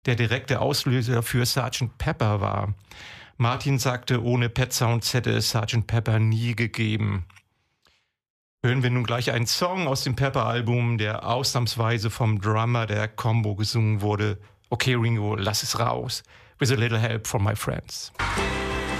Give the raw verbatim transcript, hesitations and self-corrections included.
der direkte Auslöser für Sergeant Pepper war. Martin sagte, ohne Pet Sounds hätte es Sergeant Pepper nie gegeben. Hören wir nun gleich einen Song aus dem Pepper-Album, der ausnahmsweise vom Drummer der Combo gesungen wurde. Okay, Ringo, lass es raus. With a little help from my friends.